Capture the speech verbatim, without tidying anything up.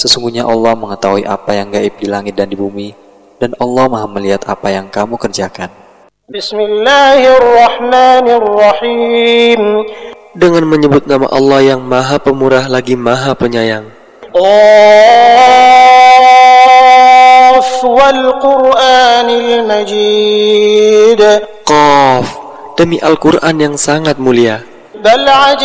Sesungguhnya Allah mengetahui apa yang gaib di langit dan di bumi, dan Allah Maha melihat apa yang kamu kerjakan. Bismillahirrahmanirrahim. Dengan menyebut nama Allah yang Maha Pemurah lagi Maha Penyayang. Qaf wal Qur'anil Majid. Qaf, demi Al-Quran yang sangat mulia. Bal